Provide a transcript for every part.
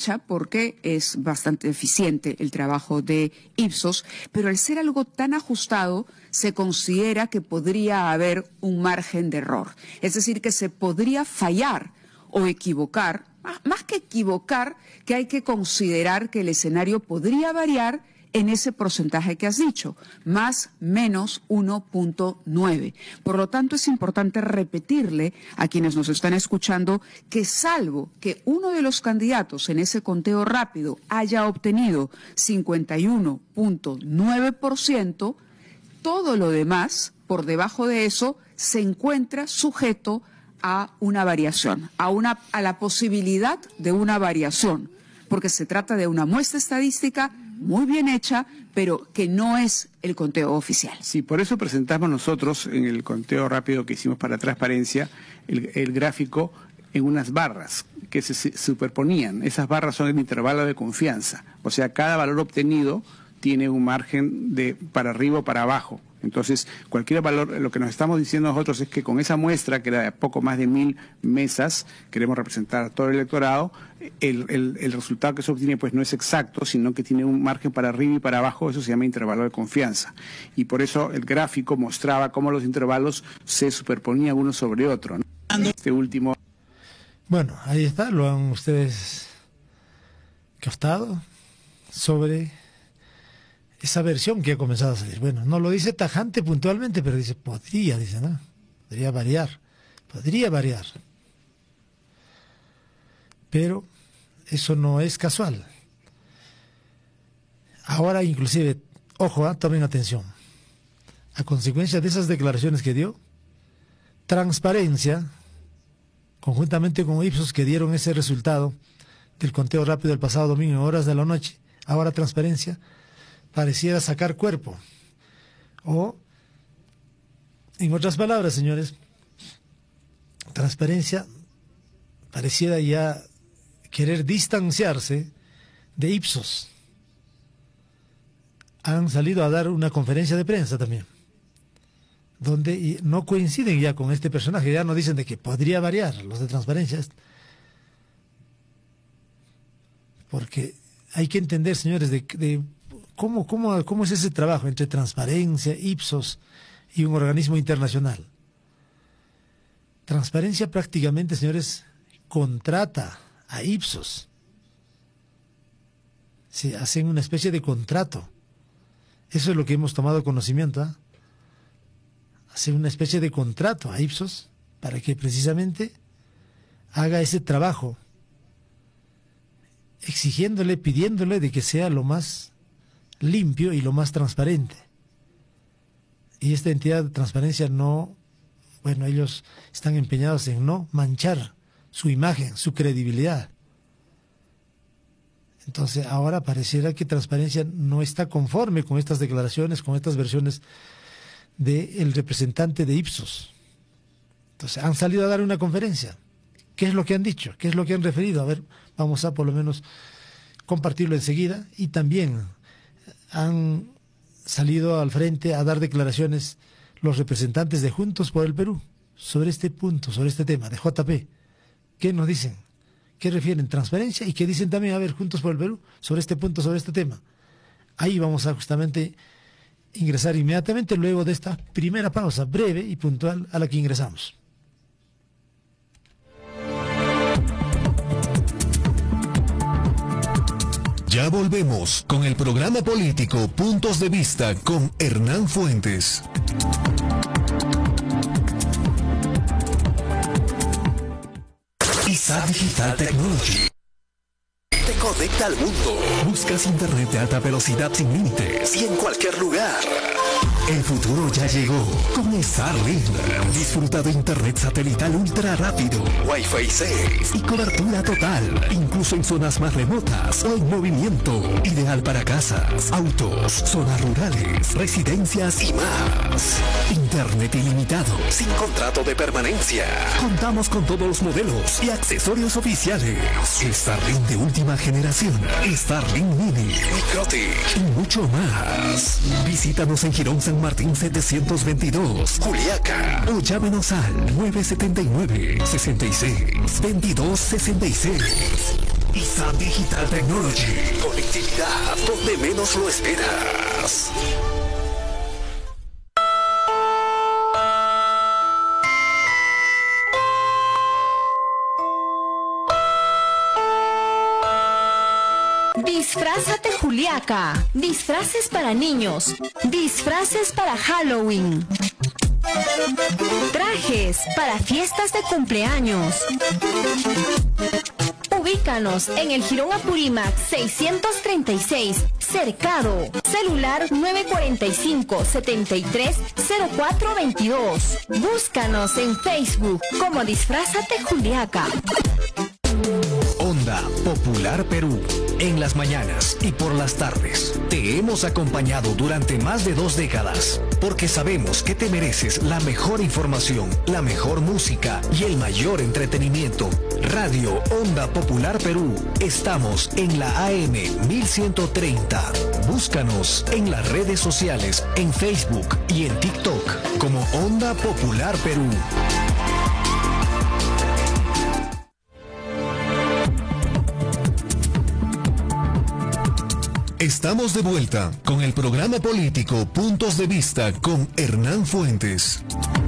hecha porque es bastante eficiente el trabajo de Ipsos, pero al ser algo tan ajustado, se considera que podría haber un margen de error. Es decir, que se podría fallar o equivocar, más que equivocar, que hay que considerar que el escenario podría variar en ese porcentaje que has dicho, más menos 1.9. Por lo tanto, es importante repetirle a quienes nos están escuchando que salvo que uno de los candidatos en ese conteo rápido haya obtenido 51.9%, todo lo demás, por debajo de eso, se encuentra sujeto a una variación, a la posibilidad de una variación, porque se trata de una muestra estadística muy bien hecha, pero que no es el conteo oficial. Sí, por eso presentamos nosotros en el conteo rápido que hicimos para transparencia el gráfico en unas barras que se superponían. Esas barras son el intervalo de confianza, o sea, cada valor obtenido tiene un margen de para arriba o para abajo. Entonces, cualquier valor, lo que nos estamos diciendo nosotros es que con esa muestra, que era de poco más de 1000 mesas, queremos representar a todo el electorado, el resultado que se obtiene pues no es exacto, sino que tiene un margen para arriba y para abajo, eso se llama intervalo de confianza. Y por eso el gráfico mostraba cómo los intervalos se superponían uno sobre otro, ¿no? Este último... Bueno, ahí está, lo han ustedes captado sobre esa versión que ha comenzado a salir. Bueno, no lo dice tajante puntualmente, pero dice, dice, ¿no? Podría variar. Pero eso no es casual. Ahora, inclusive, ojo, tomen atención. A consecuencia de esas declaraciones que dio, Transparencia, conjuntamente con Ipsos, que dieron ese resultado del conteo rápido del pasado domingo en horas de la noche, ahora Transparencia pareciera sacar cuerpo. O, en otras palabras, señores, Transparencia pareciera ya querer distanciarse de Ipsos. Han salido a dar una conferencia de prensa también, donde no coinciden ya con este personaje, ya no dicen de que podría variar los de Transparencia, porque hay que entender, señores, de ¿Cómo es ese trabajo entre Transparencia, Ipsos y un organismo internacional? Transparencia prácticamente, señores, contrata a Ipsos. Se hacen una especie de contrato. Eso es lo que hemos tomado conocimiento, ¿eh? Hacen una especie de contrato a Ipsos para que precisamente haga ese trabajo, exigiéndole, pidiéndole de que sea lo más limpio y lo más transparente. Y esta entidad de Transparencia ellos están empeñados en no manchar su imagen, su credibilidad. Entonces ahora pareciera que Transparencia no está conforme con estas declaraciones, con estas versiones del representante de Ipsos. Entonces han salido a dar una conferencia. ¿Qué es lo que han dicho? ¿Qué es lo que han referido? A ver, vamos a por lo menos compartirlo enseguida. Y también han salido al frente a dar declaraciones los representantes de Juntos por el Perú sobre este punto, sobre este tema de JP. ¿Qué nos dicen? ¿Qué refieren? Transparencia, y qué dicen también, a ver, Juntos por el Perú, sobre este punto, sobre este tema. Ahí vamos a justamente ingresar inmediatamente luego de esta primera pausa breve y puntual a la que ingresamos. Ya volvemos con el programa político Puntos de Vista con Hernán Fuentes. ISA Digital Technology te conecta al mundo. Buscas internet de alta velocidad sin límites y en cualquier lugar. El futuro ya llegó con Starlink. Disfruta de internet satelital ultra rápido, Wi-Fi 6 y cobertura total, incluso en zonas más remotas o en movimiento. Ideal para casas, autos, zonas rurales, residencias y más. Internet ilimitado, sin contrato de permanencia. Contamos con todos los modelos y accesorios oficiales. Starlink de última generación, Starlink Mini, Microtic y mucho más. Visítanos en Girón San Martín 722, Juliaca, o llámenos al 979-66-2266. ISAB Digital Technology. Conectividad donde menos lo esperas. Disfrázate Juliaca. Disfraces para niños. Disfraces para Halloween. Trajes para fiestas de cumpleaños. Ubícanos en el Jirón Apurímac 636, Cercado. Celular 945-730422. Búscanos en Facebook como Disfrázate Juliaca. Onda Popular Perú. En las mañanas y por las tardes. Te hemos acompañado durante más de 2 décadas. Porque sabemos que te mereces la mejor información, la mejor música y el mayor entretenimiento. Radio Onda Popular Perú. Estamos en la AM 1130. Búscanos en las redes sociales, en Facebook y en TikTok como Onda Popular Perú. Estamos de vuelta con el programa político Puntos de Vista con Hernán Fuentes.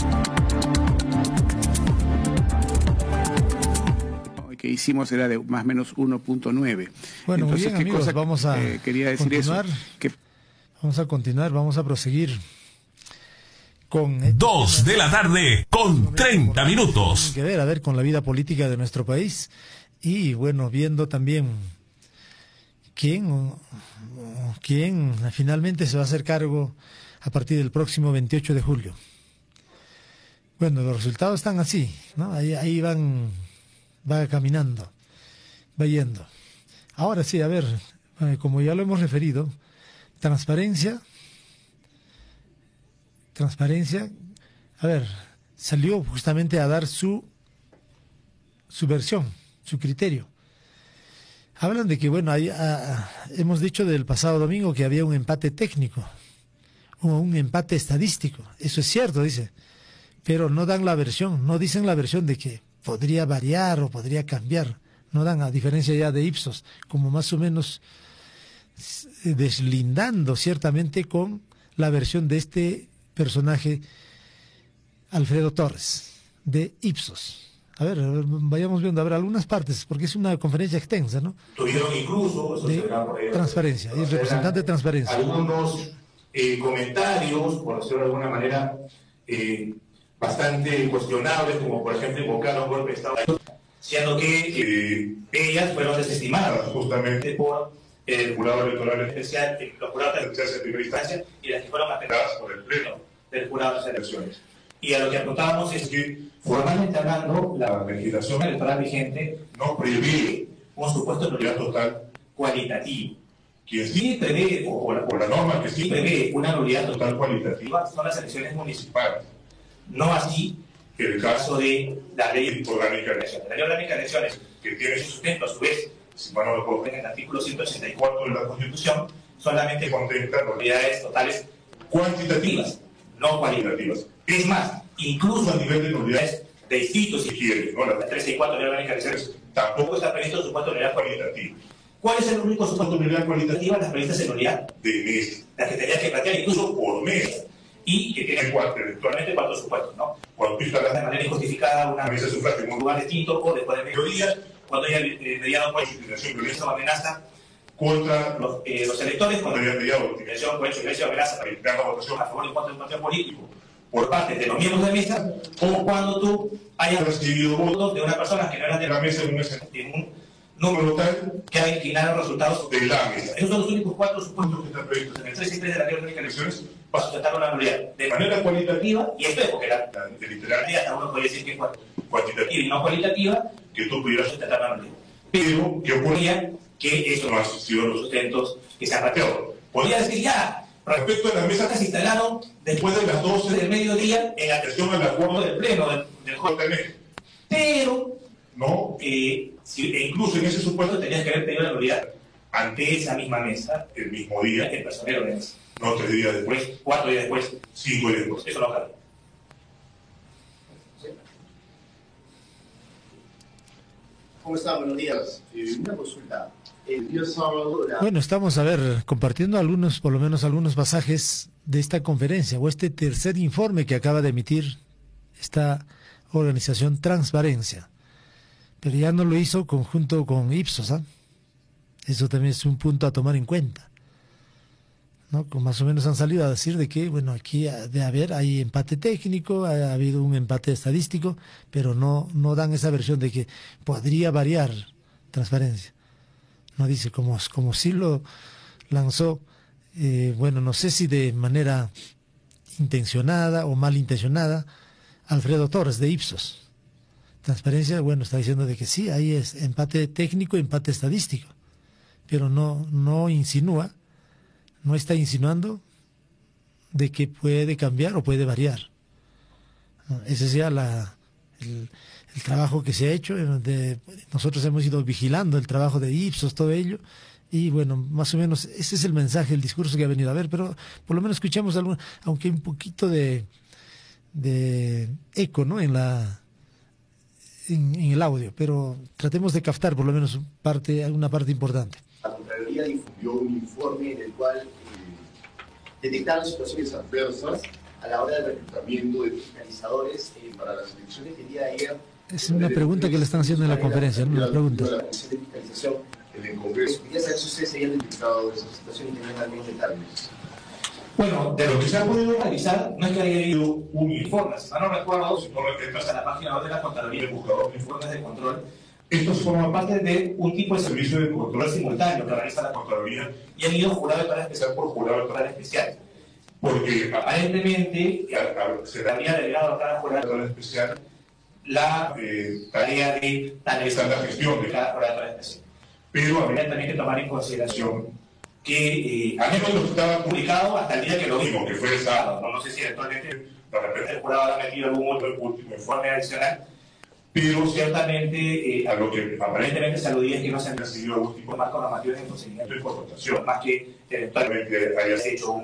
Que hicimos era de más o menos 1.9. Bueno, muy entonces, bien, amigos, vamos a quería decir continuar. Eso, que... Vamos a continuar, vamos a proseguir con 2 de la tarde con 30 minutos. Que ver, a ver, con la vida política de nuestro país y bueno, viendo también quién finalmente se va a hacer cargo a partir del próximo 28 de julio. Bueno, los resultados están así, ¿no? Ahí va caminando, va yendo. Ahora sí, a ver, como ya lo hemos referido, transparencia, a ver, salió justamente a dar su versión, su criterio. Hablan de que, bueno, hemos dicho del pasado domingo que había un empate técnico, o un empate estadístico. Eso es cierto, dice, pero no dan la versión, no dicen la versión de que podría variar o podría cambiar. No dan, a diferencia ya de Ipsos, como más o menos deslindando ciertamente con la versión de este personaje, Alfredo Torres, de Ipsos. A ver, vayamos viendo, a ver, algunas partes, porque es una conferencia extensa, ¿no? Tuvieron incluso, de transparencia, y el representante de transparencia. Algunos comentarios, por decirlo de alguna manera, bastante cuestionables, como por ejemplo invocar un golpe de Estado, siendo que ellas fueron desestimadas justamente por el jurado electoral especial, los jurados electorales de primera instancia, y las que fueron afectadas por el pleno del jurado de elecciones. Y a lo que apuntábamos es que, formalmente hablando, la legislación electoral vigente no prevé un supuesto de nulidad total cualitativo. Quien sí prevé, o la norma que sí prevé una nulidad total cualitativa, son las elecciones municipales. No así el caso de la ley orgánica de elecciones. La ley orgánica de elecciones, que tiene su sustento a su vez, si mal no lo puedo ver en el artículo 184 de la Constitución, solamente contempla nulidades totales cuantitativas, no cualitativas. Es más, incluso a nivel de nulidades de distritos, si quieren, ¿no? La 13 y 4 de la orgánica de elecciones, tampoco está previsto el supuesto de nulidad cualitativa. ¿Cuál es el único supuesto de nulidad cualitativa? Las previstas en nulidad de mes, las que tenías que plantear incluso por mes, y que tienen eventualmente 4 supuestos, ¿no? Cuando tú instalas de manera injustificada una mesa de sufragio en un lugar distinto, o después de mediodía, cuando haya mediado por intimidación, violencia o amenaza contra los electores, cuando haya mediado intimidación, cohecho, violencia o amenaza para evitar la votación a favor y en contra de un partido político por parte de los miembros de mesa, o cuando tú hayas recibido votos de una persona que no era de la mesa en un número tal que ha inclinado los resultados de la mesa. Esos son los únicos 4 supuestos que están previstos en el 3 y 3 de la Ley Orgánica de Elecciones para sustentar una nulidad de manera cualitativa, y esto es porque la literalidad hasta uno podría decir que es cuantitativa y no cualitativa, que tú pudieras sustentar una nulidad. Pero que ocurría que eso no ha sido los sustentos que se han planteado. Podría decir ya, respecto a las mesas que se instalaron después de las 12 del mediodía en atención al acuerdo del pleno del JN. Pero, no, incluso en ese supuesto tenías que haber pedido la nulidad ante esa misma mesa, el mismo día, el personero de mesa. No 3 días después, 4 días después, 5 días después. Eso no cabe. ¿Cómo están? Buenos días. Una consulta. El día sábado... Bueno, estamos, a ver, compartiendo algunos, por lo menos algunos pasajes de esta conferencia o este tercer informe que acaba de emitir esta organización Transparencia. Pero ya no lo hizo conjunto con Ipsos, ¿ah? Eso también es un punto a tomar en cuenta, ¿no? Como más o menos han salido a decir de que, bueno, aquí hay empate técnico, ha habido un empate estadístico, pero no dan esa versión de que podría variar Transparencia. No dice como sí lo lanzó, bueno, no sé si de manera intencionada o malintencionada, Alfredo Torres de Ipsos. Transparencia, bueno, está diciendo de que sí, ahí es empate técnico, empate estadístico, pero no insinúa, no está insinuando de que puede cambiar o puede variar. Ese sea el trabajo que se ha hecho, nosotros hemos ido vigilando el trabajo de Ipsos, todo ello, y bueno, más o menos ese es el mensaje, el discurso que ha venido a ver, pero por lo menos escuchamos aunque un poquito de eco, ¿no? en el audio, pero tratemos de captar por lo menos una parte importante. La Contraloría difundió un informe en el cual detectaron situaciones adversas a la hora del reclutamiento de fiscalizadores para las elecciones del día de ayer. Es una pregunta que le están haciendo en la conferencia, ¿no? La pregunta. La Comisión de Fiscalización en el Congreso. Quería saber si ustedes se habían detectado esa situación y tenían algunos detalles. Bueno, de lo que se ha podido realizar, no es que haya habido un informe. Si mal no recuerdo, si no entras a la página web de la Contraloría, el buscador de informes de control, estos forman parte de un tipo de servicio de control simultáneo que realiza la Contraloría y han ido jurado electoral especial por jurado electoral especial. Porque aparentemente se había delegado a cada jurado electoral especial la tarea de analizar la gestión de cada jurado electoral especial. Pero habría también que tomar en consideración que al menos lo que estaba publicado hasta el día que lo vimos, que fue el sábado. No sé si eventualmente de repente el jurado ha metido algún otro último informe adicional, pero ciertamente a lo que aparentemente se aludía es que no se han recibido algún tipo de marco normativo de procedimiento y por votación, más que eventualmente hayas hecho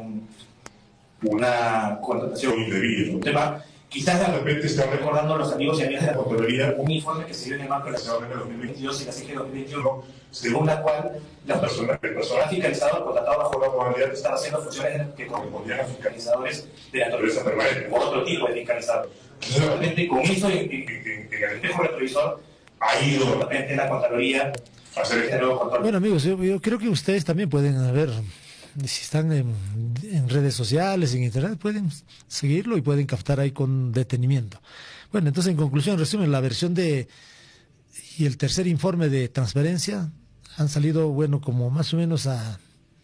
una contratación indebida. Un tema, quizás de repente están recordando a los amigos y amigas de la Contraloría un informe que se dio en el marco de la CGE 2022 y la CGE 2021, según la cual el personal fiscalizador contratado bajo la modalidad estaba haciendo funciones que correspondían a fiscalizadores de naturaleza permanente, o otro tipo de fiscalizador. Realmente con eso en el espejo retrovisor ha ido de repente la Contraloría a hacer este nuevo control. Bueno, amigos, yo creo que ustedes también pueden ver, si están en redes sociales, en internet, pueden seguirlo y pueden captar ahí con detenimiento. Bueno, entonces en conclusión, resumen, la versión y el tercer informe de Transparencia han salido, bueno, como más o menos a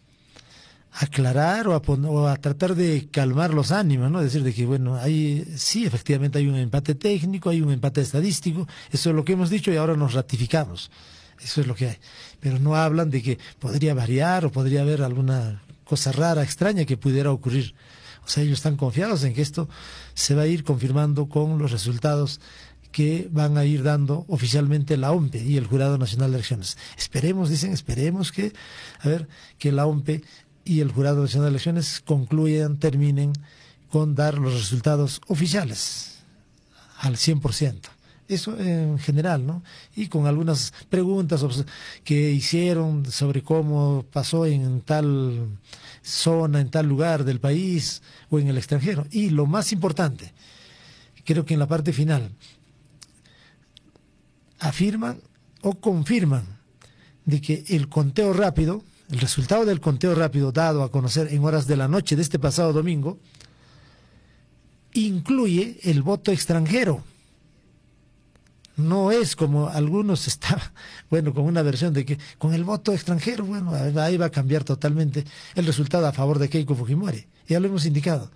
aclarar o a tratar de calmar los ánimos, ¿no? Es decir, de que, bueno, sí, efectivamente hay un empate técnico, hay un empate estadístico, eso es lo que hemos dicho y ahora nos ratificamos. Eso es lo que hay. Pero no hablan de que podría variar o podría haber alguna cosa rara, extraña que pudiera ocurrir. O sea, ellos están confiados en que esto se va a ir confirmando con los resultados que van a ir dando oficialmente la OMPE y el Jurado Nacional de Elecciones. Esperemos que la OMPE y el Jurado Nacional de Elecciones terminen con dar los resultados oficiales al 100%. Eso en general, ¿no? Y con algunas preguntas que hicieron sobre cómo pasó en tal zona, en tal lugar del país o en el extranjero. Y lo más importante, creo que en la parte final, afirman o confirman de que el conteo rápido, el resultado del conteo rápido dado a conocer en horas de la noche de este pasado domingo, incluye el voto extranjero. No es como algunos estaban, bueno, con una versión de que con el voto extranjero, bueno, ahí va a cambiar totalmente el resultado a favor de Keiko Fujimori. Ya lo hemos indicado,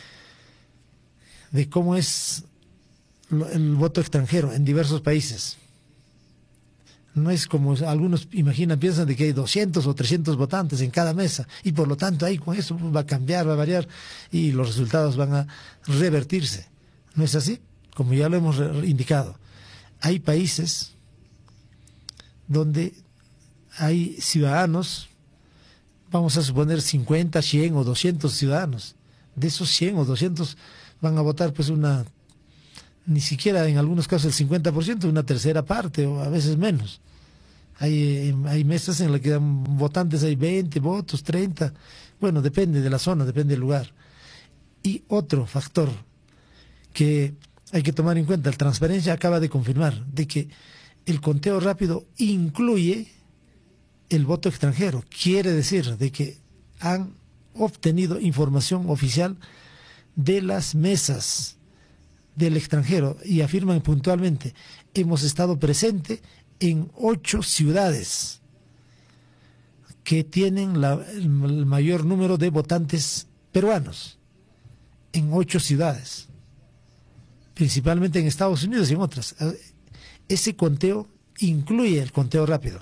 de cómo es el voto extranjero en diversos países. No es como algunos piensan de que hay 200 o 300 votantes en cada mesa y por lo tanto ahí con eso va a cambiar, va a variar y los resultados van a revertirse. ¿No es así? Como ya lo hemos indicado. Hay países donde hay ciudadanos, vamos a suponer 50, 100 o 200 ciudadanos. De esos 100 o 200 van a votar pues una ni siquiera en algunos casos el 50%, una tercera parte o a veces menos. Hay mesas en las que dan votantes, hay 20 votos, 30, bueno, depende de la zona, depende del lugar. Y otro factor que hay que tomar en cuenta, la Transparencia acaba de confirmar de que el conteo rápido incluye el voto extranjero. Quiere decir de que han obtenido información oficial de las mesas del extranjero y afirman puntualmente: hemos estado presentes en 8 ciudades que tienen el mayor número de votantes peruanos, en 8 ciudades, principalmente en Estados Unidos y en otras. Ese conteo incluye el conteo rápido.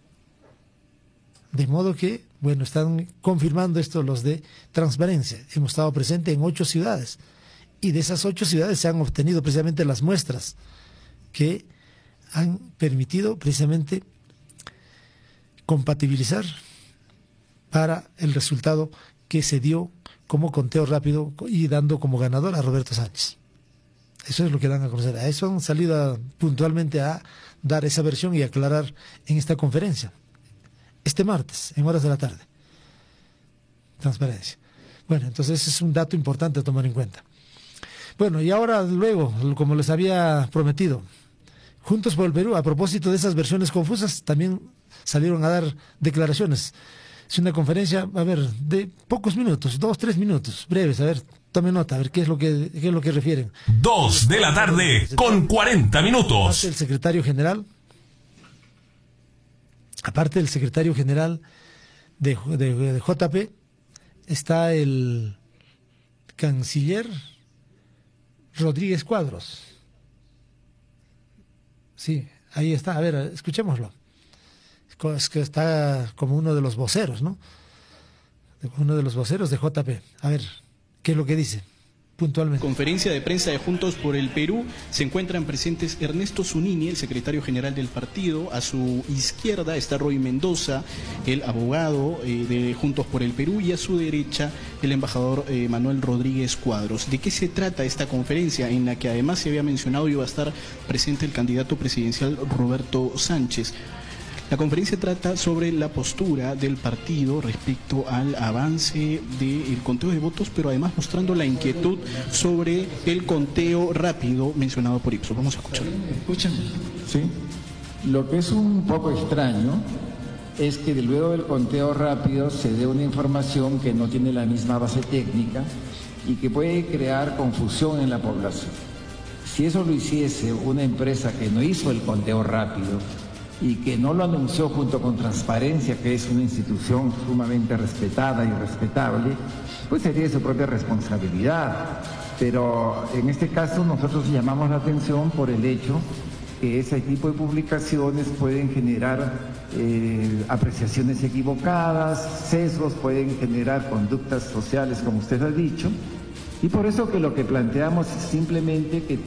De modo que, bueno, están confirmando esto los de Transparencia. Hemos estado presentes en 8 ciudades. Y de esas 8 ciudades se han obtenido precisamente las muestras que han permitido precisamente compatibilizar para el resultado que se dio como conteo rápido y dando como ganador a Roberto Sánchez. Eso es lo que dan a conocer. A eso han salido puntualmente a dar esa versión y aclarar en esta conferencia. Este martes, en horas de la tarde. Transparencia. Bueno, entonces ese es un dato importante a tomar en cuenta. Bueno, y ahora luego, como les había prometido, Juntos por el Perú, a propósito de esas versiones confusas, también salieron a dar declaraciones. Es una conferencia, a ver, de pocos minutos, 2-3 minutos, breves, a ver, tome nota, a ver qué es lo que refieren. 2 de la tarde con 40 minutos. Aparte del secretario general de JP, está el canciller Rodríguez Cuadros. Sí, ahí está, a ver, escuchémoslo. Es que está como uno de los voceros, ¿no? Uno de los voceros de JP. A ver, ¿qué es lo que dice? Puntualmente. Conferencia de prensa de Juntos por el Perú, se encuentran presentes Ernesto Zunini, el secretario general del partido. A su izquierda está Roy Mendoza, el abogado de Juntos por el Perú, y a su derecha el embajador Manuel Rodríguez Cuadros. ¿De qué se trata esta conferencia, en la que además se había mencionado iba a estar presente el candidato presidencial Roberto Sánchez? La conferencia trata sobre la postura del partido respecto al avance del conteo de votos, pero además mostrando la inquietud sobre el conteo rápido mencionado por Ipsos. Vamos a escuchar. ¿Escuchan? Sí. Lo que es un poco extraño es que luego del conteo rápido se dé una información que no tiene la misma base técnica y que puede crear confusión en la población. Si eso lo hiciese una empresa que no hizo el conteo rápido y que no lo anunció junto con Transparencia, que es una institución sumamente respetada y respetable, pues sería su propia responsabilidad. Pero en este caso nosotros llamamos la atención por el hecho que ese tipo de publicaciones pueden generar apreciaciones equivocadas, sesgos, pueden generar conductas sociales, como usted ha dicho, y por eso que lo que planteamos es simplemente que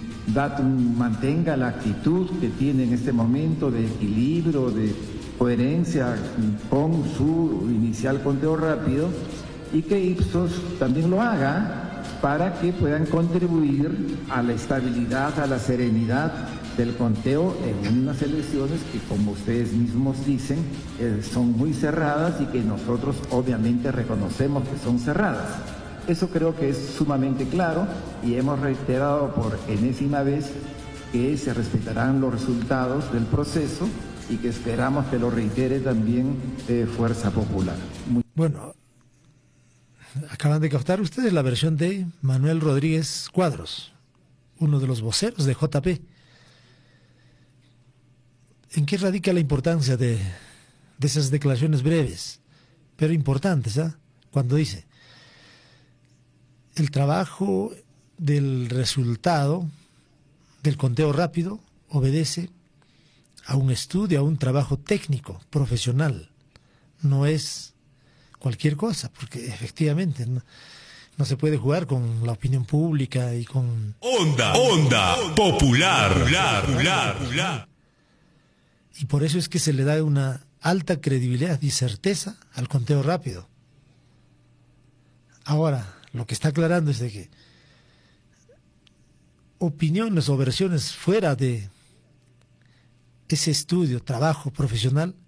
Datum mantenga la actitud que tiene en este momento de equilibrio, de coherencia con su inicial conteo rápido, y que Ipsos también lo haga para que puedan contribuir a la estabilidad, a la serenidad del conteo en unas elecciones que, como ustedes mismos dicen, son muy cerradas y que nosotros obviamente reconocemos que son cerradas. Eso creo que es sumamente claro y hemos reiterado por enésima vez que se respetarán los resultados del proceso y que esperamos que lo reitere también Fuerza Popular. Bueno, acaban de captar ustedes la versión de Manuel Rodríguez Cuadros, uno de los voceros de JP. ¿En qué radica la importancia de esas declaraciones breves, pero importantes, cuando dice: el trabajo del resultado del conteo rápido obedece a un estudio, a un trabajo técnico, profesional. No es cualquier cosa, porque efectivamente no se puede jugar con la opinión pública y con... Onda Popular. Y por eso es que se le da una alta credibilidad y certeza al conteo rápido. Ahora, lo que está aclarando es de que opiniones o versiones fuera de ese estudio, trabajo profesional,